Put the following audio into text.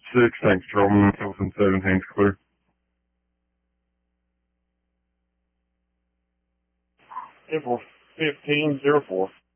6, thanks, Patrolman. Wilson 17's clear. April 1504.